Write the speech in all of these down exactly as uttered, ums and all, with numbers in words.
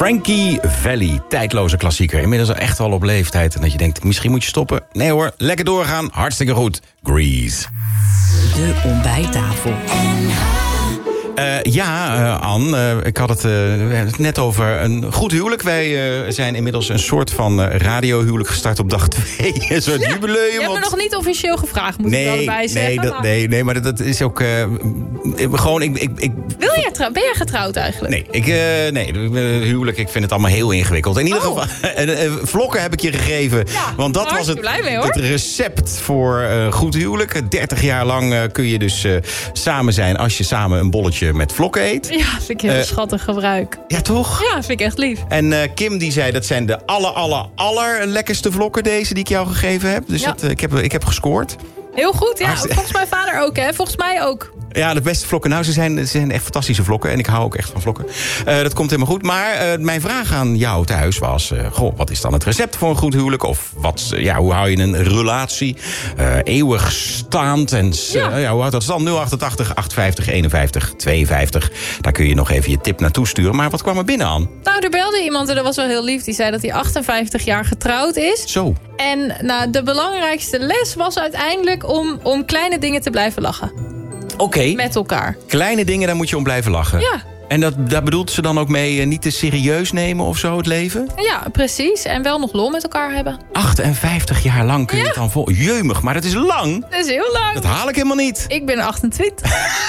Frankie Valli, tijdloze klassieker. Inmiddels al echt al op leeftijd. En dat je denkt, misschien moet je stoppen. Nee hoor, lekker doorgaan. Hartstikke goed. Grease. De ontbijttafel. Uh, ja, uh, Anne, uh, ik had het, uh, we het net over een goed huwelijk. Wij uh, zijn inmiddels een soort van uh, radiohuwelijk gestart op dag twee. Een soort ja, jubileum. Je hebt me nog niet officieel gevraagd, moet nee, ik wel erbij zeggen. Nee, dat, nee, nee, maar dat, dat is ook uh, gewoon... Ik, ik, ik, Wil je trouw, ben jij getrouwd eigenlijk? Nee, ik, uh, nee, huwelijk, ik vind het allemaal heel ingewikkeld. In ieder oh. geval, uh, uh, vlokken heb ik je gegeven. Ja, want dat was het, mee, hoor. het recept voor uh, goed huwelijk. dertig jaar lang uh, kun je dus uh, samen zijn als je samen een bolletje met vlokken eet. Ja, vind ik heel uh, schattig gebruik. Ja, toch? Ja, vind ik echt lief. En uh, Kim die zei, dat zijn de aller, aller, aller lekkerste vlokken deze die ik jou gegeven heb. Dus ja. dat, uh, ik, heb, ik heb gescoord. Heel goed, ja. Hartstikke... Volgens mijn vader ook, hè. Volgens mij ook. Ja, de beste vlokken. Nou, ze zijn, ze zijn echt fantastische vlokken. En ik hou ook echt van vlokken. Uh, dat komt helemaal goed. Maar uh, mijn vraag aan jou thuis was... Uh, goh, wat is dan het recept voor een goed huwelijk? Of wat, uh, ja, hoe hou je een relatie uh, eeuwig staand? En ja. Uh, ja, hoe houdt dat stand? nul achtentachtig achtenvijftig eenenvijftig tweeënvijftig. Daar kun je nog even je tip naartoe sturen. Maar wat kwam er binnen aan? Nou, er belde iemand en dat was wel heel lief. Die zei dat hij achtenvijftig jaar getrouwd is. Zo. En nou, de belangrijkste les was uiteindelijk om, om kleine dingen te blijven lachen. Oké. Okay. Met elkaar. Kleine dingen, daar moet je om blijven lachen. Ja. En dat, daar bedoelt ze dan ook mee uh, niet te serieus nemen of zo, het leven? Ja, precies. En wel nog lol met elkaar hebben. achtenvijftig jaar lang kun je ja. het dan vol... Jeumig, maar dat is lang. Dat is heel lang. Dat haal ik helemaal niet. Ik ben achtentwintig.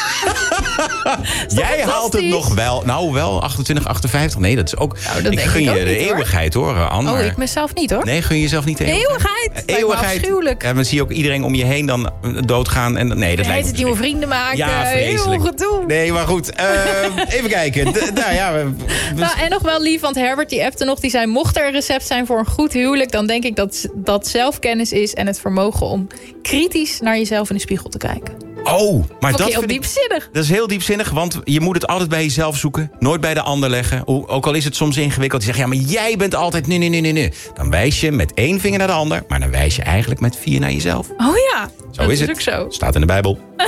Jij haalt het nog wel. Nou, wel achtentwintig, achtenvijftig. Nee, dat is ook... Nou, dat ik gun ik je ook de niet, eeuwigheid, hoor, Anne. Oh, maar... ik mezelf niet, hoor. Nee, gun je jezelf niet de eeuwigheid. Eeuwigheid? Eeuwigheid. Afschuwelijk. Ja, dan zie je ook iedereen om je heen dan doodgaan. En, nee, dat lijkt het nieuwe vrienden maken. Ja, vreselijk. Heel gedoe. Nee, maar goed. Uh, even kijken. D- nou ja... We, we... Nou, en nog wel lief, want Herbert die appte nog. Die zei, mocht er een recept zijn voor een goed huwelijk... dan denk ik dat dat zelfkennis is en het vermogen om kritisch naar jezelf in de spiegel te kijken. Oh, maar dat heel vind diepzinnig. Ik, dat is heel diepzinnig, want je moet het altijd bij jezelf zoeken. Nooit bij de ander leggen. Ook al is het soms ingewikkeld. Je zegt, ja, maar jij bent altijd nee, nee, nee, nee, nee. Dan wijs je met één vinger naar de ander. Maar dan wijs je eigenlijk met vier naar jezelf. Oh ja, zo dat is, is het. ook zo. Staat in de Bijbel. Dat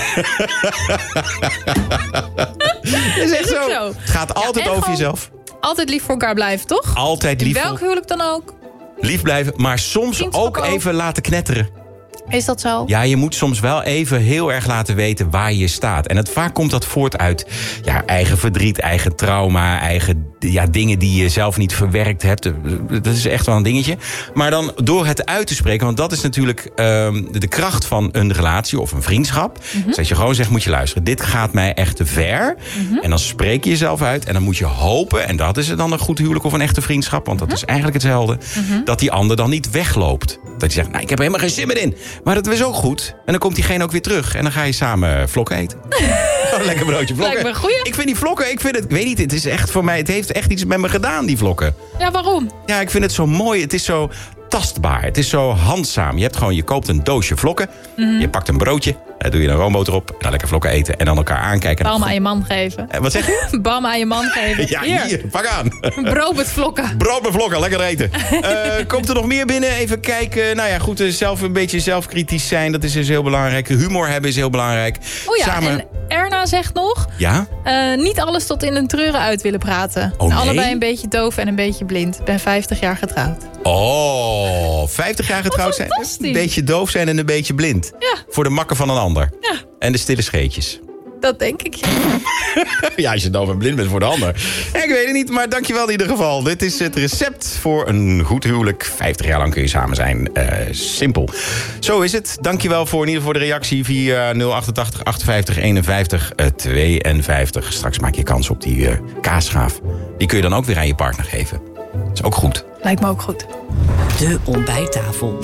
is echt zo. zo. Het gaat altijd ja, over jezelf. Altijd lief voor elkaar blijven, toch? Altijd lief. In welk huwelijk dan ook. Lief blijven, maar soms ook, ook even laten knetteren. Is dat zo? Ja, je moet soms wel even heel erg laten weten waar je staat. En het, vaak komt dat voort uit ja, eigen verdriet, eigen trauma... eigen ja, dingen die je zelf niet verwerkt hebt. Dat is echt wel een dingetje. Maar dan door het uit te spreken... want dat is natuurlijk um, de kracht van een relatie of een vriendschap. Mm-hmm. Dus dat je gewoon zegt, moet je luisteren... dit gaat mij echt te ver. Mm-hmm. En dan spreek je jezelf uit. En dan moet je hopen, en dat is dan een goed huwelijk of een echte vriendschap... want dat mm-hmm. is eigenlijk hetzelfde... Mm-hmm. dat die ander dan niet wegloopt. Dat je zegt, nou, ik heb er helemaal geen zin meer in... Maar dat is ook goed. En dan komt diegene ook weer terug. En dan ga je samen vlokken eten. Gewoon lekker broodje vlokken. Lijkt me goeie. Ik vind die vlokken, ik vind het, ik weet niet, het is echt voor mij, het heeft echt iets met me gedaan, die vlokken. Ja, waarom? Ja, ik vind het zo mooi. Het is zo tastbaar. Het is zo handzaam. Je hebt gewoon, je koopt een doosje vlokken. Mm-hmm. Je pakt een broodje. Daar doe je een roomboter op. En dan lekker vlokken eten. En dan elkaar aankijken. Bam aan je man geven. En wat zeg je? Bam aan je man geven. Ja, hier, hier pak aan. Brood met vlokken. Brood met vlokken, lekker eten. uh, komt er nog meer binnen? Even kijken. Nou ja, goed, zelf een beetje zelfkritisch zijn. Dat is dus heel belangrijk. Humor hebben is heel belangrijk. Oh ja, Samen... en Erna zegt nog... Ja? Uh, niet alles tot in een treuren uit willen praten. Oh, nee? Allebei een beetje doof en een beetje blind. Ik ben vijftig jaar getrouwd. Oh, vijftig jaar getrouwd zijn. Een beetje doof zijn en een beetje blind. Ja. Voor de makker van een ander. Ja. En de stille scheetjes. Dat denk ik. Ja, als je doof en blind bent voor de ander. Ik weet het niet, maar dankjewel in ieder geval. Dit is het recept voor een goed huwelijk. vijftig jaar lang kun je samen zijn. Uh, simpel. Zo is het. Dankjewel voor in ieder geval de reactie via nul achtentachtig achtenvijftig eenenvijftig tweeënvijftig. Straks maak je kans op die uh, kaasschaaf. Die kun je dan ook weer aan je partner geven. Dat is ook goed. Lijkt me ook goed. De ontbijttafel.